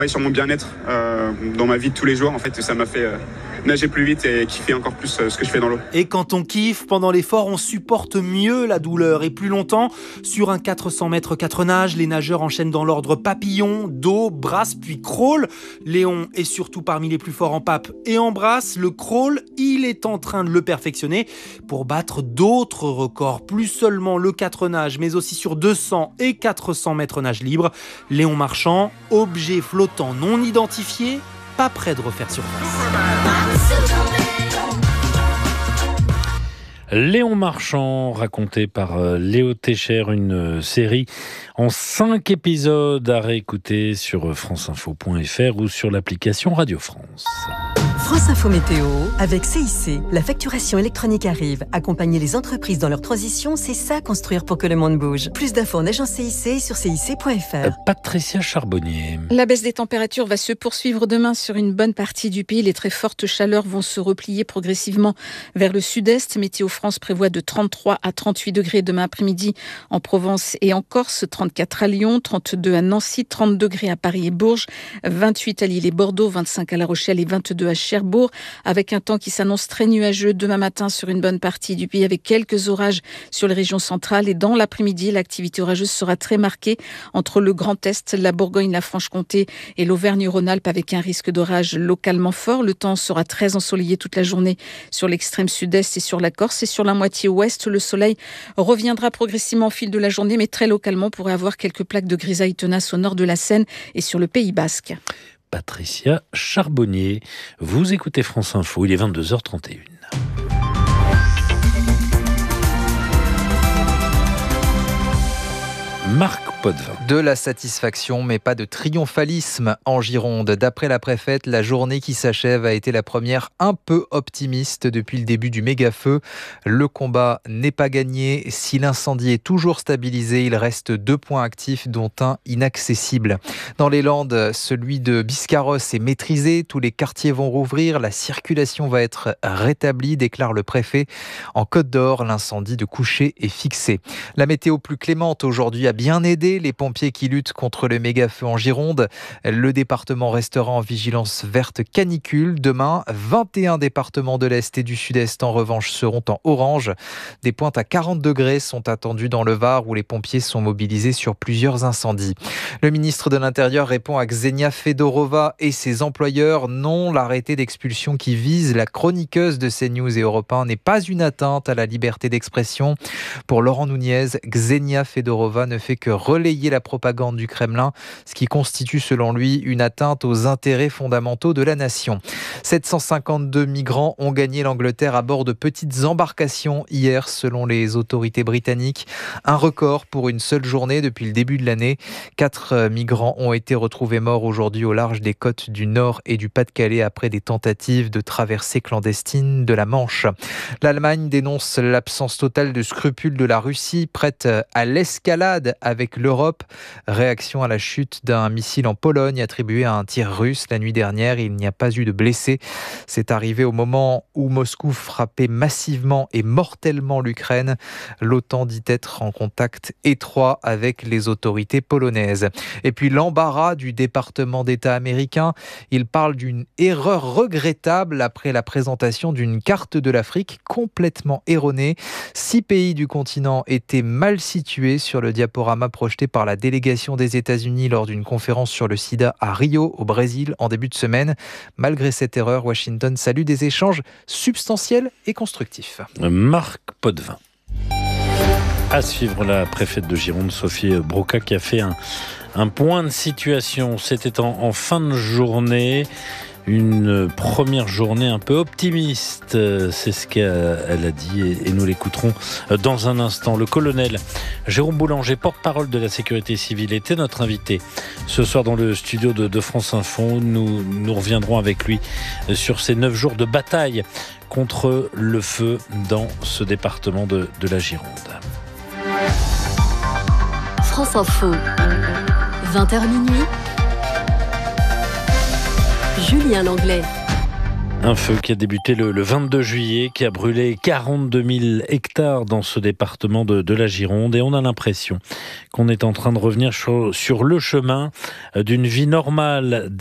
Sur mon bien-être dans ma vie de tous les jours, en fait, ça m'a fait nager plus vite et kiffer encore plus ce que je fais dans l'eau. Et quand on kiffe, pendant l'effort, on supporte mieux la douleur et plus longtemps. Sur un 400 mètres 4 nages, les nageurs enchaînent dans l'ordre papillon, dos, brasse puis crawl. Léon est surtout parmi les plus forts en pape et en brasse. Le crawl, il est en train de le perfectionner pour battre d'autres records. Plus seulement le 4 nages, mais aussi sur 200 et 400 mètres nage libre. Léon Marchand, objet flottant non identifié, pas près de refaire surface. Léon Marchand, raconté par Léo Técher, une série en 5 épisodes à réécouter sur franceinfo.fr ou sur l'application Radio France. France Info Météo, avec CIC, la facturation électronique arrive. Accompagner les entreprises dans leur transition, c'est ça construire pour que le monde bouge. Plus d'infos en agence CIC sur cic.fr. Patricia Charbonnier. La baisse des températures va se poursuivre demain sur une bonne partie du pays. Les très fortes chaleurs vont se replier progressivement vers le sud-est. Météo France prévoit de 33 à 38 degrés demain après-midi en Provence et en Corse, 34 à Lyon, 32 à Nancy, 30 degrés à Paris et Bourges, 28 à Lille et Bordeaux, 25 à La Rochelle et 22 à Cherbourg, avec un temps qui s'annonce très nuageux demain matin sur une bonne partie du pays, avec quelques orages sur les régions centrales. Et dans l'après-midi, l'activité orageuse sera très marquée entre le Grand Est, la Bourgogne, la Franche-Comté et l'Auvergne-Rhône-Alpes, avec un risque d'orage localement fort. Le temps sera très ensoleillé toute la journée sur l'extrême sud-est et sur la Corse. Et sur la moitié ouest, le soleil reviendra progressivement au fil de la journée, mais très localement, on pourrait avoir quelques plaques de grisaille tenace au nord de la Seine et sur le Pays Basque. Patricia Charbonnier. Vous écoutez France Info, il est 22h31. Marc Potvin. De la satisfaction, mais pas de triomphalisme en Gironde. D'après la préfète, la journée qui s'achève a été la première un peu optimiste depuis le début du méga-feu. Le combat n'est pas gagné. Si l'incendie est toujours stabilisé, il reste 2 points actifs, dont un inaccessible. Dans les Landes, celui de Biscarrosse est maîtrisé. Tous les quartiers vont rouvrir. La circulation va être rétablie, déclare le préfet. En Côte d'Or, l'incendie de Couché est fixé. La météo plus clémente aujourd'hui a bien aidé les pompiers qui luttent contre le méga-feu en Gironde. Le département restera en vigilance verte canicule. Demain, 21 départements de l'Est et du Sud-Est en revanche seront en orange. Des pointes à 40 degrés sont attendues dans le Var où les pompiers sont mobilisés sur plusieurs incendies. Le ministre de l'Intérieur répond à Ksenia Fedorova et ses employeurs. Non, l'arrêté d'expulsion qui vise la chroniqueuse de CNews et Europe 1 n'est pas une atteinte à la liberté d'expression. Pour Laurent Nunez, Ksenia Fedorova ne fait que relayer la propagande du Kremlin, ce qui constitue selon lui une atteinte aux intérêts fondamentaux de la nation. 752 migrants ont gagné l'Angleterre à bord de petites embarcations hier selon les autorités britanniques. Un record pour une seule journée depuis le début de l'année. 4 migrants ont été retrouvés morts aujourd'hui au large des côtes du Nord et du Pas-de-Calais après des tentatives de traversée clandestine de la Manche. L'Allemagne dénonce l'absence totale de scrupules de la Russie, prête à l'escalade avec l'Europe. Réaction à la chute d'un missile en Pologne attribué à un tir russe la nuit dernière. Il n'y a pas eu de blessés. C'est arrivé au moment où Moscou frappait massivement et mortellement l'Ukraine. L'OTAN dit être en contact étroit avec les autorités polonaises. Et puis l'embarras du département d'État américain. Il parle d'une erreur regrettable après la présentation d'une carte de l'Afrique complètement erronée. 6 pays du continent étaient mal situés sur le diaporama projeté par la délégation des États-Unis lors d'une conférence sur le sida à Rio, au Brésil, en début de semaine. Malgré cette erreur, Washington salue des échanges substantiels et constructifs. Marc Potvin. À suivre la préfète de Gironde, Sophie Broca, qui a fait un point de situation. C'était en fin de journée. Une première journée un peu optimiste, c'est ce qu'elle a dit et nous l'écouterons dans un instant. Le colonel Jérôme Boulanger, porte-parole de la sécurité civile, était notre invité ce soir dans le studio de France Info. Nous reviendrons avec lui sur ces 9 jours de bataille contre le feu dans ce département de la Gironde. France Info, 20h minuit. Julien Langlais. Un feu qui a débuté le 22 juillet, qui a brûlé 42 000 hectares dans ce département de la Gironde. Et on a l'impression qu'on est en train de revenir sur le chemin d'une vie normale.